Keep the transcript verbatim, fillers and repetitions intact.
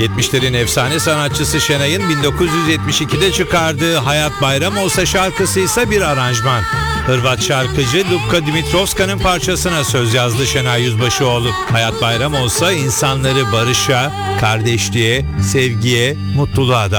yetmişlerin efsane sanatçısı Şenay'ın bin dokuz yüz yetmiş ikide çıkardığı Hayat Bayram Olsa şarkısı ise bir aranjman. Hırvat şarkıcı Dubka Dimitrovska'nın parçasına söz yazdı Şenay Yüzbaşıoğlu. Hayat Bayram Olsa insanları barışa, kardeşliğe, sevgiye, mutluluğa davet